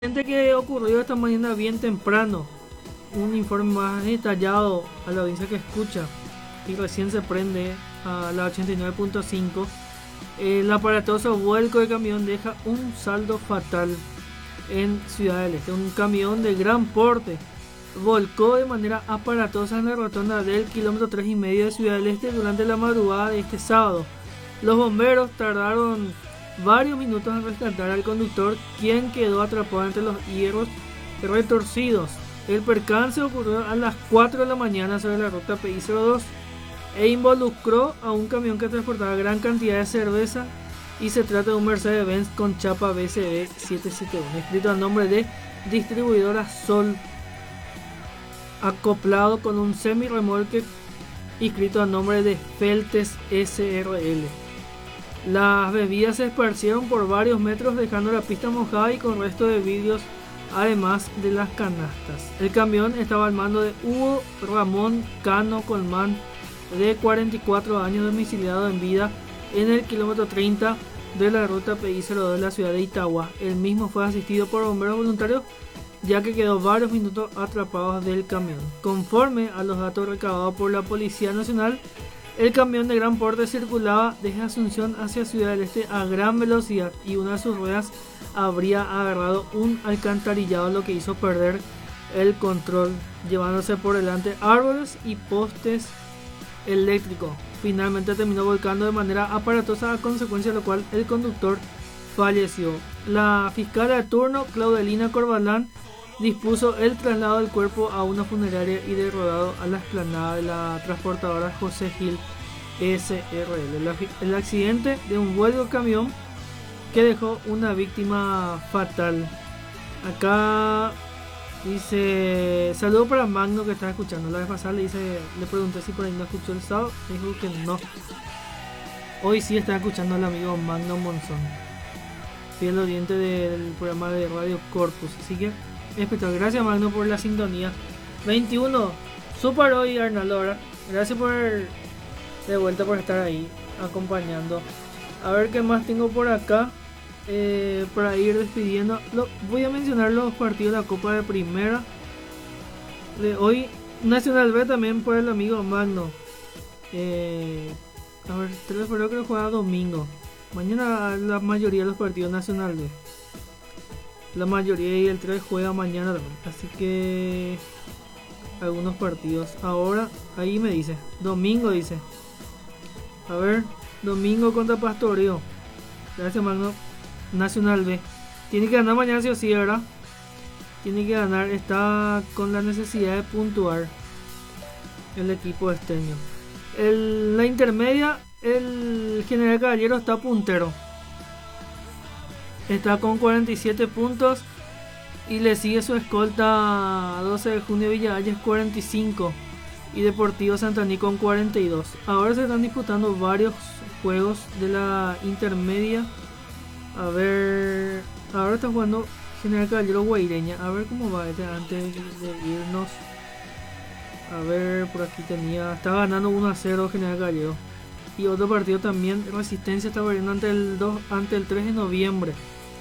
Que ocurrió esta mañana bien temprano. Un informe más detallado a la audiencia que escucha y recién se prende a la 89.5. El aparatoso vuelco de camión deja un saldo fatal en Ciudad del Este. Un camión de gran porte volcó de manera aparatosa en la rotonda del kilómetro 3,5 de Ciudad del Este durante la madrugada de este sábado. Los bomberos tardaron varios minutos en rescatar al conductor, quien quedó atrapado entre los hierros retorcidos. El percance ocurrió a las 4 de la mañana sobre la ruta PI02 e involucró a un camión que transportaba gran cantidad de cerveza, y se trata de un Mercedes-Benz con chapa BCB 771, escrito a nombre de Distribuidora Sol, acoplado con un semi-remolque inscrito a nombre de Feltes SRL. Las bebidas se esparcieron por varios metros, dejando la pista mojada y con resto de vidrios, además de las canastas. El camión estaba al mando de Hugo Ramón Cano Colmán, de 44 años, domiciliado en vida en el kilómetro 30 de la ruta PI02 de la ciudad de Itagua. El mismo fue asistido por bomberos voluntarios, ya que quedó varios minutos atrapados del camión. Conforme a los datos recabados por la Policía Nacional, el camión de gran porte circulaba desde Asunción hacia Ciudad del Este a gran velocidad y una de sus ruedas habría agarrado un alcantarillado, lo que hizo perder el control, llevándose por delante árboles y postes eléctricos. Finalmente terminó volcando de manera aparatosa, a consecuencia de lo cual el conductor falleció. La fiscal de turno, Claudelina Corbalán, dispuso el traslado del cuerpo a una funeraria y de rodado a la explanada de la transportadora José Gil SRL. El accidente de un vuelo camión que dejó una víctima fatal. Acá dice: saludo para Magno, que está escuchando. La vez pasada le pregunté si por ahí no escuchó el sábado, dijo que no. Hoy sí está escuchando al amigo Magno Monzón, fiel oyente del programa de Radio Corpus. Así que espectacular. Gracias, Magno, por la sintonía. 21. Super hoy, Arnaldo, ¿verdad? Gracias de vuelta por estar ahí acompañando. A ver qué más tengo por acá para ir despidiendo. Voy a mencionar los partidos de la Copa de Primera de hoy. Nacional B también por el amigo Magno. A ver, 3 de febrero creo que juega domingo. Mañana la mayoría de los partidos Nacional B. La mayoría, y el 3 juega mañana también. Así que algunos partidos. Ahora, ahí me dice. Domingo dice. A ver, domingo contra Pastoreo. Gracias, Magno. Nacional B. Tiene que ganar mañana sí o sí, ¿verdad? Tiene que ganar. Está con la necesidad de puntuar el equipo esteño. La intermedia, el General Caballero está puntero. Está con 47 puntos y le sigue su escolta 12 de junio Villalles 45 y Deportivo Santaní con 42. Ahora se están disputando varios juegos de la intermedia. A ver, ahora está jugando General Caballero Guaireña. A ver cómo va este antes de irnos. A ver, por aquí está ganando 1-0 General Caballero. Y otro partido también, Resistencia está perdiendo ante el 3 de noviembre.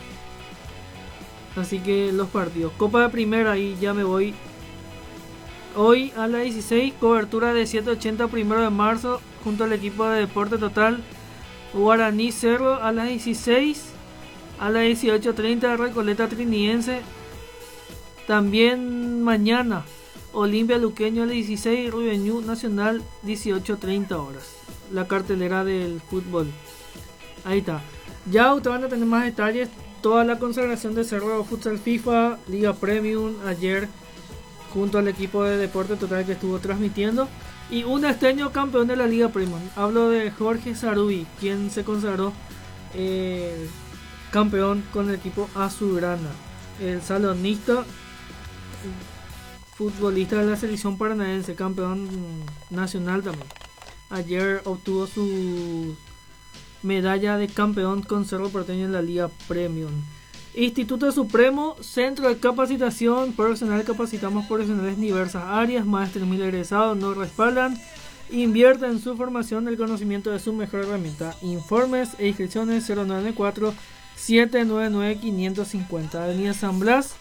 Así que los partidos. Copa de Primera, y ya me voy. Hoy a las 16, cobertura de 780 1 de marzo junto al equipo de Deporte Total. Guaraní Cerro a las 16. A las 18:30 Recoleta Triniense. También mañana Olimpia Luqueño a las 16, Rubeñú Nacional 18:30 horas. La cartelera del fútbol. Ahí está. Ya ustedes van a tener más detalles. Toda la consagración de Cerro Futsal FIFA, Liga Premium, ayer junto al equipo de Deporte Total que estuvo transmitiendo. Y un esteño campeón de la Liga Premium. Hablo de Jorge Sarubi, quien se consagró campeón con el equipo azulgrana. El salonista, futbolista de la selección paranaense, campeón nacional también. Ayer obtuvo su medalla de campeón con Cerro Porteño en la Liga Premium. Instituto Supremo, Centro de Capacitación Profesional. Capacitamos profesionales en diversas áreas. Más de 3.000 egresados nos respaldan. Invierta en su formación, el conocimiento de su mejor herramienta. Informes e inscripciones 094 799-550, Avenida San Blas,